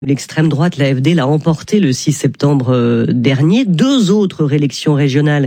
L'extrême droite, l'AfD, l'a emporté le 6 septembre dernier. 2 autres élections régionales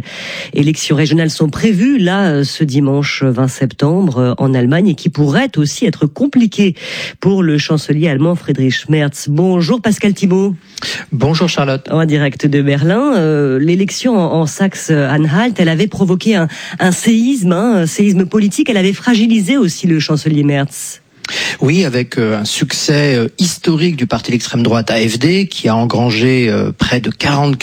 sont prévues là ce dimanche 20 septembre en Allemagne et qui pourraient aussi être compliquées pour le chancelier allemand Friedrich Merz. Bonjour Pascal Thibault. Bonjour Charlotte. En direct de Berlin. L'élection en Saxe-Anhalt, elle avait provoqué un séisme politique. Elle avait fragilisé aussi le chancelier Merz. Oui, avec un succès historique du parti d'extrême droite AfD qui a engrangé près de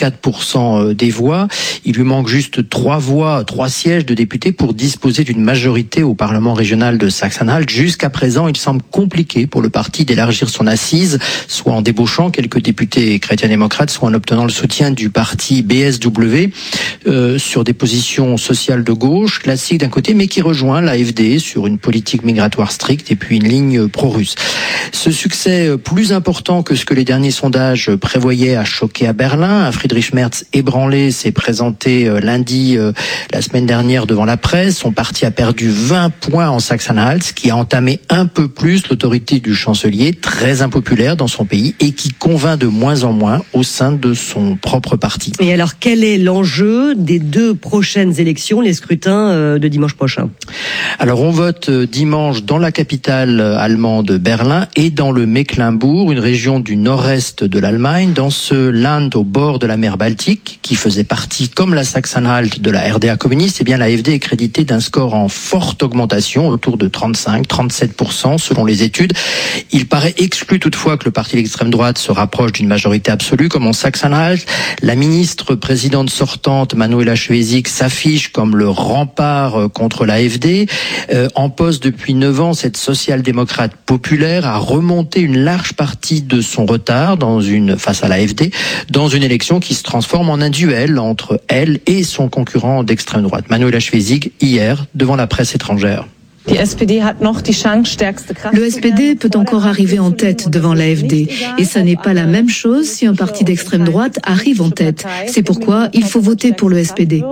44% des voix. Il lui manque juste 3 sièges de députés pour disposer d'une majorité au Parlement régional de Saxe-Anhalt. Jusqu'à présent, il semble compliqué pour le parti d'élargir son assise, soit en débauchant quelques députés chrétiens-démocrates, soit en obtenant le soutien du parti BSW sur des positions sociales de gauche, classiques d'un côté, mais qui rejoint l'AfD sur une politique migratoire stricte et puis une ligne pro-russe. Ce succès plus important que ce que les derniers sondages prévoyaient a choqué à Berlin. Friedrich Merz ébranlé s'est présenté lundi, la semaine dernière, devant la presse. Son parti a perdu 20 points en Saxe-Anhalt, ce qui a entamé un peu plus l'autorité du chancelier, très impopulaire dans son pays et qui convainc de moins en moins au sein de son propre parti. Et alors, quel est l'enjeu des 2 prochaines élections, les scrutins de dimanche prochain? Alors, on vote dimanche dans la capitale allemande Berlin et dans le Mecklembourg, une région du nord-est de l'Allemagne, dans ce Land au bord de la mer Baltique, qui faisait partie, comme la Saxe-Anhalt, de la RDA communiste. Eh bien, l'AfD est créditée d'un score en forte augmentation, autour de 35-37% selon les études. Il paraît exclu toutefois que le parti d'extrême droite se rapproche d'une majorité absolue, comme en Saxe-Anhalt. La ministre présidente sortante, Manuela Schwesig, s'affiche comme le rempart contre l'AfD. En poste depuis 9 ans, cette social-démocrate populaire a remonté une large partie de son retard face à l'AfD dans une élection qui se transforme en un duel entre elle et son concurrent d'extrême droite, Manuela Schwesig, hier devant la presse étrangère. Le SPD peut encore arriver en tête devant l'AfD. Et ça n'est pas la même chose si un parti d'extrême droite arrive en tête. C'est pourquoi il faut voter pour le SPD.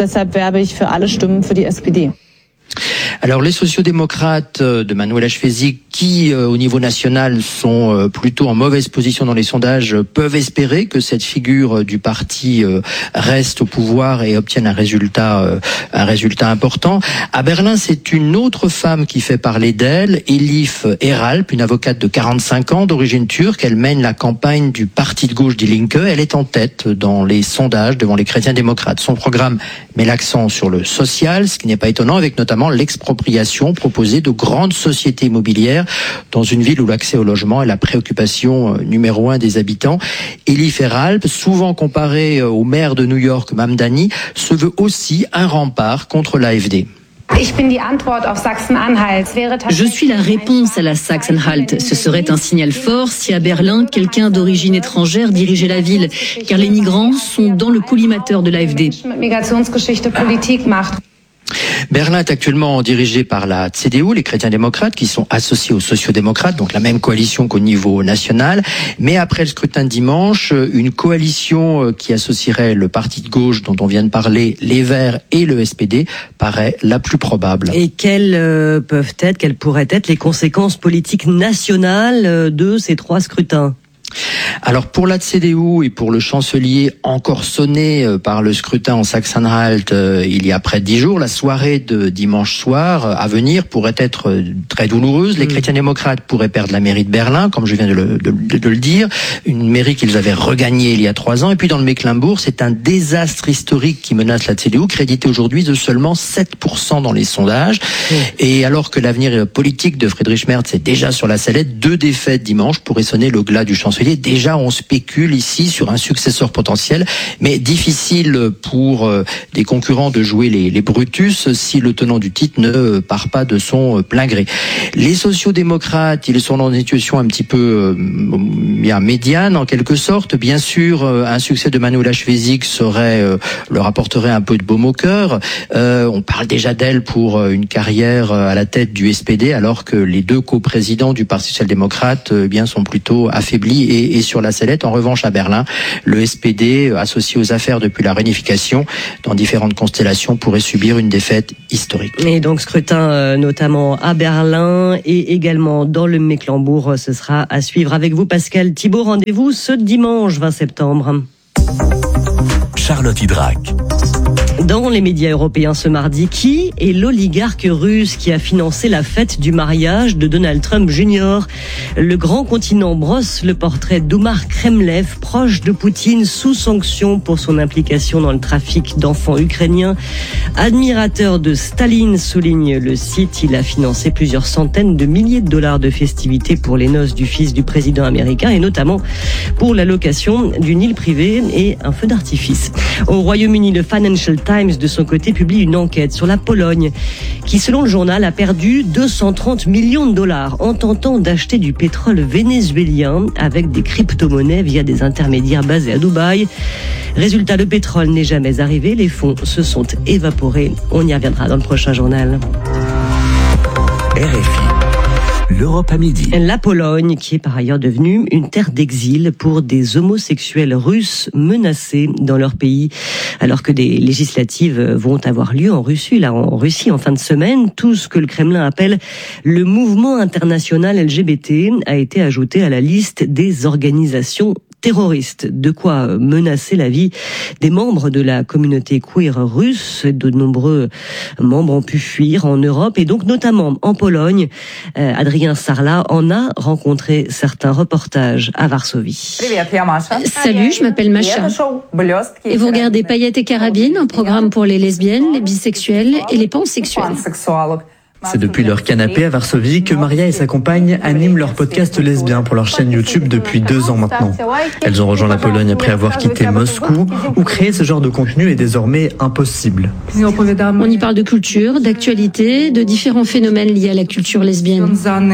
Alors les sociodémocrates de Manuela Schwesig, qui au niveau national sont plutôt en mauvaise position dans les sondages, peuvent espérer que cette figure du parti reste au pouvoir et obtienne un résultat important. À Berlin, c'est une autre femme qui fait parler d'elle, Elif Eralp, une avocate de 45 ans d'origine turque. Elle mène la campagne du parti de gauche Die Linke. Elle est en tête dans les sondages devant les chrétiens démocrates. Son programme met l'accent sur le social, ce qui n'est pas étonnant, avec notamment l'expropriation proposée de grandes sociétés immobilières dans une ville où l'accès au logement est la préoccupation numéro 1 des habitants. Elif Eralp, souvent comparée au maire de New York, Mamdani, se veut aussi un rempart contre l'AfD. Je suis la réponse à la Saxe-Anhalt. Ce serait un signal fort si à Berlin, quelqu'un d'origine étrangère dirigeait la ville, car les migrants sont dans le collimateur de l'AfD. Berlin est actuellement dirigé par la CDU, les chrétiens-démocrates, qui sont associés aux sociaux-démocrates, donc la même coalition qu'au niveau national. Mais après le scrutin de dimanche, une coalition qui associerait le parti de gauche dont on vient de parler, les Verts et le SPD, paraît la plus probable. Et quelles pourraient être les conséquences politiques nationales de ces 3 scrutins ? Alors pour la CDU et pour le chancelier encore sonné par le scrutin en Saxe-Anhalt il y a près de 10 jours, la soirée de dimanche soir à venir pourrait être très douloureuse. Les chrétiens-démocrates pourraient perdre la mairie de Berlin, comme je viens de le dire, une mairie qu'ils avaient regagnée il y a 3 ans. Et puis dans le Mecklembourg, c'est un désastre historique qui menace la CDU, crédité aujourd'hui de seulement 7% dans les sondages. Et alors que l'avenir politique de Friedrich Merz est déjà sur la sellette, 2 défaites dimanche pourraient sonner le glas du chancelier. Déjà, on spécule ici sur un successeur potentiel, mais difficile pour des concurrents de jouer les Brutus si le tenant du titre ne part pas de son plein gré. Les sociodémocrates, ils sont dans une situation un petit peu médiane en quelque sorte. Bien sûr, un succès de Manuela Schwesig leur apporterait un peu de baume au cœur. On parle déjà d'elle pour une carrière à la tête du SPD, alors que les 2 coprésidents du Parti social-démocrate sont plutôt affaiblis et sur sur la sellette. En revanche, à Berlin, le SPD, associé aux affaires depuis la réunification, dans différentes constellations, pourrait subir une défaite historique. Et donc, scrutin notamment à Berlin et également dans le Mecklembourg. Ce sera à suivre avec vous, Pascal Thibault. Rendez-vous ce dimanche 20 septembre. Charlotte Hydrac. Dans les médias européens ce mardi, qui est l'oligarque russe qui a financé la fête du mariage de Donald Trump Jr. Le grand continent brosse le portrait d'Oumar Kremlev, proche de Poutine, sous sanction pour son implication dans le trafic d'enfants ukrainiens. Admirateur de Staline, souligne le site, il a financé plusieurs centaines de milliers de dollars de festivités pour les noces du fils du président américain et notamment pour la location d'une île privée et un feu d'artifice. Au Royaume-Uni, le Financial Times, de son côté, publie une enquête sur la Pologne qui, selon le journal, a perdu 230 millions de dollars en tentant d'acheter du pétrole vénézuélien avec des crypto-monnaies via des intermédiaires basés à Dubaï. Résultat, le pétrole n'est jamais arrivé, les fonds se sont évaporés. On y reviendra dans le prochain journal. RFI. L'Europe à midi. La Pologne, qui est par ailleurs devenue une terre d'exil pour des homosexuels russes menacés dans leur pays, alors que des législatives vont avoir lieu en Russie en fin de semaine. Tout ce que le Kremlin appelle le mouvement international LGBT a été ajouté à la liste des organisations terroristes, de quoi menacer la vie des membres de la communauté queer russe. De nombreux membres ont pu fuir en Europe et donc notamment en Pologne. Adrien Sarla en a rencontré certains. Reportages à Varsovie. Salut, je m'appelle Masha. Et vous regardez Paillettes et Carabines, un programme pour les lesbiennes, les bisexuels et les pansexuels. C'est depuis leur canapé à Varsovie que Maria et sa compagne animent leur podcast lesbien pour leur chaîne YouTube depuis 2 ans maintenant. Elles ont rejoint la Pologne après avoir quitté Moscou, où créer ce genre de contenu est désormais impossible. On y parle de culture, d'actualité, de différents phénomènes liés à la culture lesbienne.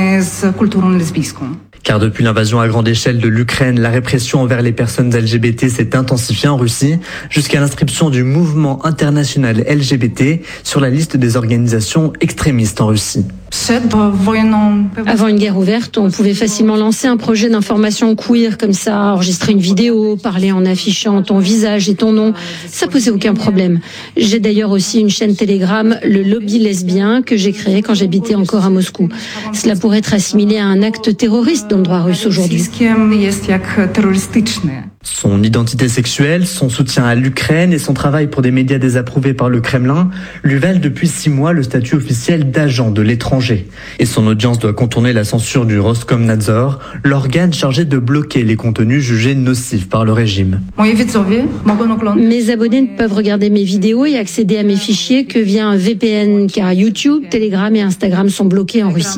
Car depuis l'invasion à grande échelle de l'Ukraine, la répression envers les personnes LGBT s'est intensifiée en Russie, jusqu'à l'inscription du mouvement international LGBT sur la liste des organisations extrémistes en Russie. Avant une guerre ouverte, on pouvait facilement lancer un projet d'information queer comme ça, enregistrer une vidéo, parler en affichant ton visage et ton nom. Ça posait aucun problème. J'ai d'ailleurs aussi une chaîne Telegram, le Lobby lesbien, que j'ai créé quand j'habitais encore à Moscou. Cela pourrait être assimilé à un acte terroriste dans le droit russe aujourd'hui. Son identité sexuelle, son soutien à l'Ukraine et son travail pour des médias désapprouvés par le Kremlin lui valent depuis 6 mois le statut officiel d'agent de l'étranger. Et son audience doit contourner la censure du Roskomnadzor, l'organe chargé de bloquer les contenus jugés nocifs par le régime. Mes abonnés ne peuvent regarder mes vidéos et accéder à mes fichiers que via un VPN, car YouTube, Telegram et Instagram sont bloqués en Russie.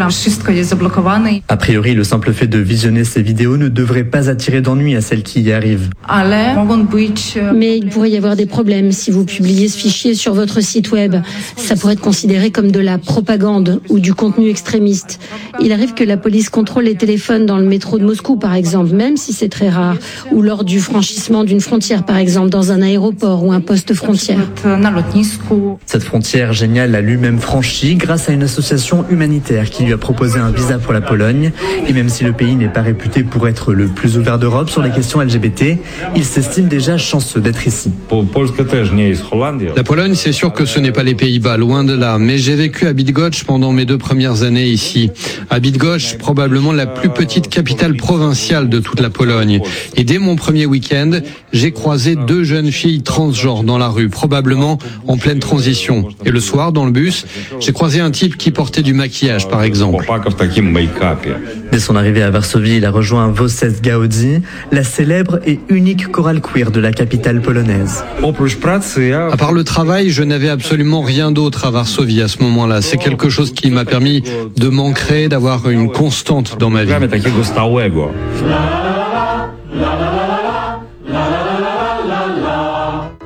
A priori, le simple fait de visionner ces vidéos ne devrait pas attirer d'ennui à celles qui y arrivent. Mais il pourrait y avoir des problèmes si vous publiez ce fichier sur votre site web. Ça pourrait être considéré comme de la propagande ou du contenu extrémiste. Il arrive que la police contrôle les téléphones dans le métro de Moscou, par exemple, même si c'est très rare, ou lors du franchissement d'une frontière, par exemple, dans un aéroport ou un poste frontière. Cette frontière, Génial l'a lui-même franchie grâce à une association humanitaire qui lui a proposé un visa pour la Pologne. Et même si le pays n'est pas réputé pour être le plus ouvert d'Europe sur les questions LGBT, il s'estime déjà chanceux d'être ici. La Pologne, c'est sûr que ce n'est pas les Pays-Bas, loin de là, mais j'ai vécu à Bydgoszcz pendant mes 2 premières années ici. À Bydgoszcz, probablement la plus petite capitale provinciale de toute la Pologne. Et dès mon premier week-end, j'ai croisé 2 jeunes filles transgenres dans la rue, probablement en pleine transition. Et le soir, dans le bus, j'ai croisé un type qui portait du maquillage, par exemple. Dès son arrivée à Varsovie, il a rejoint Wojciech Gaudi, la célèbre et unique chorale queer de la capitale polonaise. À part le travail, je n'avais absolument rien d'autre à Varsovie à ce moment-là. C'est quelque chose qui m'a permis de m'ancrer, d'avoir une constante dans ma vie.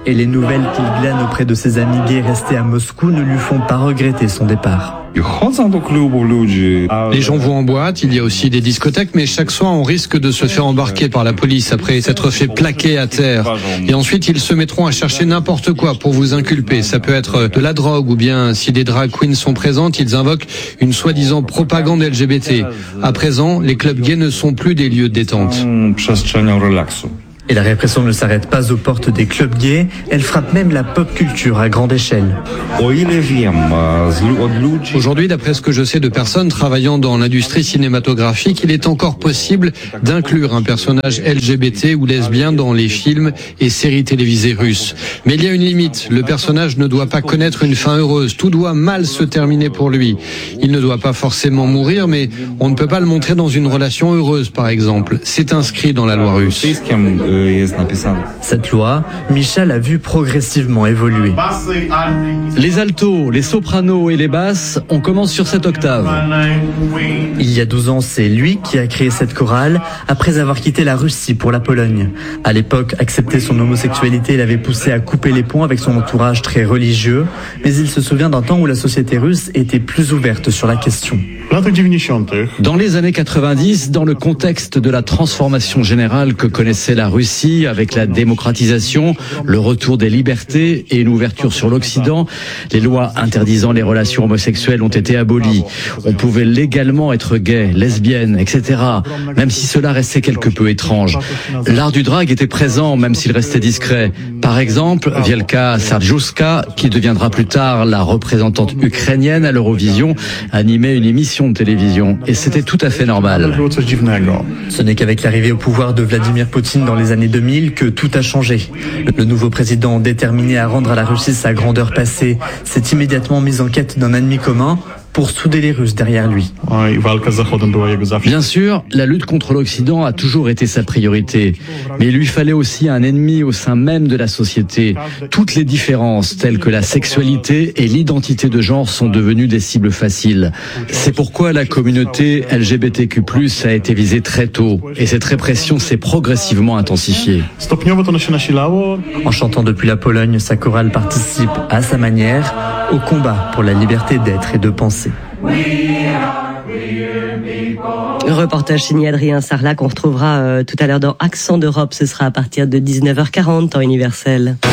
Et les nouvelles qu'il glane auprès de ses amis gays restés à Moscou ne lui font pas regretter son départ. Les gens vont en boîte, il y a aussi des discothèques, mais chaque soir on risque de se faire embarquer par la police après s'être fait plaquer à terre. Et ensuite ils se mettront à chercher n'importe quoi pour vous inculper. Ça peut être de la drogue ou bien si des drag queens sont présentes, ils invoquent une soi-disant propagande LGBT. À présent, les clubs gays ne sont plus des lieux de détente. Et la répression ne s'arrête pas aux portes des clubs gays, elle frappe même la pop culture à grande échelle. Aujourd'hui, d'après ce que je sais de personnes travaillant dans l'industrie cinématographique, il est encore possible d'inclure un personnage LGBT ou lesbien dans les films et séries télévisées russes. Mais il y a une limite, le personnage ne doit pas connaître une fin heureuse, tout doit mal se terminer pour lui. Il ne doit pas forcément mourir, mais on ne peut pas le montrer dans une relation heureuse, par exemple. C'est inscrit dans la loi russe. Cette loi, Michal a vu progressivement évoluer. Les altos, les sopranos et les basses, on commence sur cette octave. Il y a 12 ans, c'est lui qui a créé cette chorale après avoir quitté la Russie pour la Pologne. À l'époque, accepter son homosexualité l'avait poussé à couper les ponts avec son entourage très religieux, mais il se souvient d'un temps où la société russe était plus ouverte sur la question. Dans les années 90, dans le contexte de la transformation générale que connaissait la Russie avec la démocratisation, le retour des libertés et une ouverture sur l'Occident, les lois interdisant les relations homosexuelles ont été abolies. On pouvait légalement être gay, lesbienne, etc., même si cela restait quelque peu étrange. L'art du drag était présent, même s'il restait discret. Par exemple, Wielka Sergiuska, qui deviendra plus tard la représentante ukrainienne à l'Eurovision, animait une émission de télévision, et c'était tout à fait normal. Ce n'est qu'avec l'arrivée au pouvoir de Vladimir Poutine dans les années 2000 que tout a changé. Le nouveau président, déterminé à rendre à la Russie sa grandeur passée, s'est immédiatement mis en quête d'un ennemi commun pour souder les Russes derrière lui. Bien sûr, la lutte contre l'Occident a toujours été sa priorité, mais il lui fallait aussi un ennemi au sein même de la société. Toutes les différences, telles que la sexualité et l'identité de genre, sont devenues des cibles faciles. C'est pourquoi la communauté LGBTQ+, a été visée très tôt, et cette répression s'est progressivement intensifiée. En chantant depuis la Pologne, sa chorale participe à sa manière au combat pour la liberté d'être et de penser. Reportage signé Adrien Sarlat qu'on retrouvera tout à l'heure dans Accent d'Europe. Ce sera à partir de 19h40 temps universel.